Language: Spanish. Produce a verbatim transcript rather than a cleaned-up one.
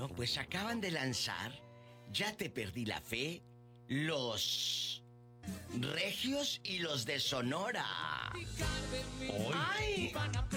Bueno, pues acaban de lanzar Ya te perdí la fe, los Regios y los de Sonora. Hoy. ¡Ay!